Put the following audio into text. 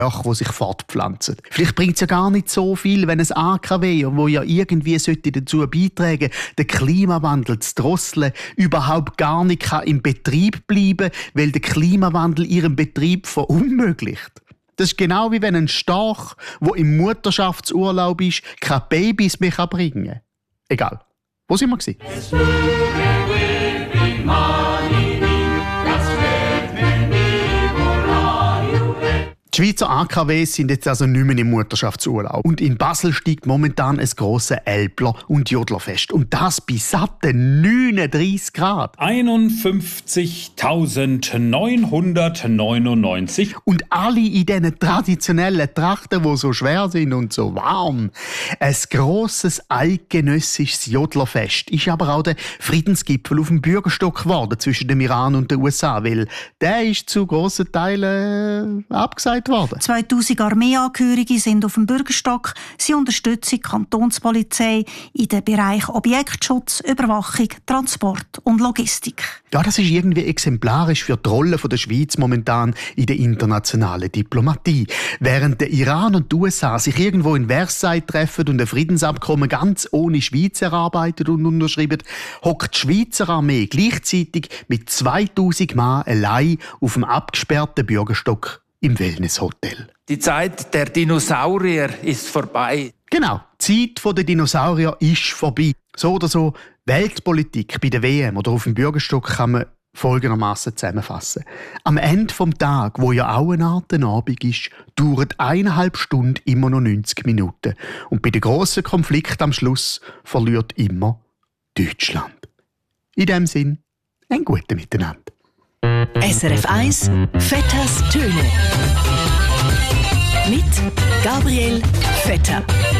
die sich fortpflanzen. Vielleicht bringt es ja gar nicht so viel, wenn ein AKW, wo ja irgendwie dazu beitragen sollte, den Klimawandel zu drosseln, überhaupt gar nicht im Betrieb bleiben kann, weil der Klimawandel ihren Betrieb verunmöglicht. Das ist genau wie wenn ein Storch, der im Mutterschaftsurlaub ist, keine Babys mehr bringen kann. Egal. Wo sind wir gewesen? Die Schweizer AKWs sind jetzt also nicht mehr im Mutterschaftsurlaub. Und in Basel steigt momentan ein grosses Älpler- und Jodlerfest. Und das bei satten 39 Grad. 51.999. Und alle in diesen traditionellen Trachten, die so schwer sind und so warm. Ein grosses eidgenössisches Jodlerfest ist aber auch der Friedensgipfel auf dem Bürgerstock geworden zwischen dem Iran und den USA, weil der ist zu grossen Teilen abgesagt worden. 2000 Armeeangehörige sind auf dem Bürgerstock. Sie unterstützen die Kantonspolizei in den Bereichen Objektschutz, Überwachung, Transport und Logistik. Ja, das ist irgendwie exemplarisch für die Rolle der Schweiz momentan in der internationalen Diplomatie. Während der Iran und die USA sich irgendwo in Versailles treffen und ein Friedensabkommen ganz ohne Schweiz erarbeitet und unterschreiben, hockt die Schweizer Armee gleichzeitig mit 2000 Mann allein auf dem abgesperrten Bürgerstock im Wellnesshotel. Die Zeit der Dinosaurier ist vorbei. Genau, die Zeit der Dinosaurier ist vorbei. So oder so, Weltpolitik bei der WM oder auf dem Bürgerstock kann man folgendermaßen zusammenfassen. Am Ende des Tages, wo ja auch eine Art Abend ist, dauert 1,5 Stunden immer noch 90 Minuten. Und bei den grossen Konflikten am Schluss verliert immer Deutschland. In diesem Sinn, ein gutes Miteinander. SRF 1 Vetters Töne mit Gabriel Vetter.